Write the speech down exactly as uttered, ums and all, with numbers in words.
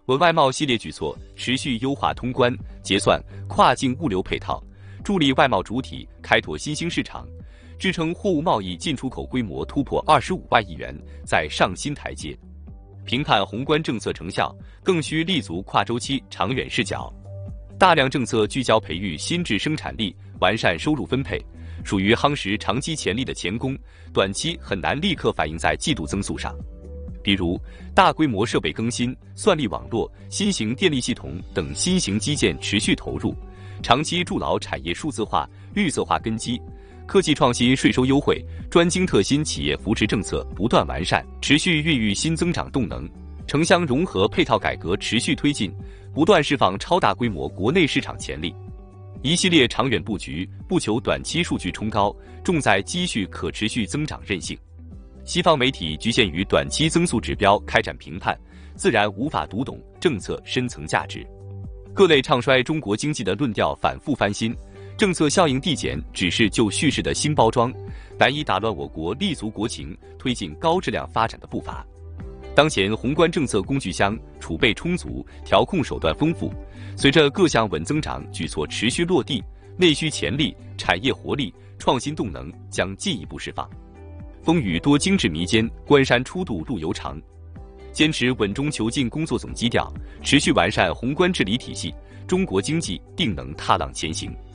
稳外贸系列举措持续优化通关、结算、跨境物流配套，助力外贸主体开拓新兴市场，支撑货物贸易进出口规模突破二十五万亿元，再上新台阶。评判宏观政策成效，更需立足跨周期长远视角。大量政策聚焦培育新质生产力，完善收入分配，属于夯实长期潜力的前功，短期很难立刻反映在季度增速上。比如，大规模设备更新、算力网络、新型电力系统等新型基建持续投入，长期筑牢产业数字化、绿色化根基。科技创新税收优惠、专精特新企业扶持政策不断完善，持续孕育新增长动能。城乡融合配套改革持续推进，不断释放超大规模国内市场潜力。一系列长远布局，不求短期数据冲高，重在积蓄可持续增长韧性。西方媒体局限于短期增速指标开展评判，自然无法读懂政策深层价值。各类唱衰中国经济的论调反复翻新，政策效应递减只是旧叙事的新包装，难以打乱我国立足国情、推进高质量发展的步伐。当前宏观政策工具箱储备充足，调控手段丰富，随着各项稳增长举措持续落地，内需潜力、产业活力、创新动能将进一步释放。风雨多经治弥坚，关山初渡路犹长。坚持稳中求进工作总基调，持续完善宏观治理体系，中国经济定能踏浪前行。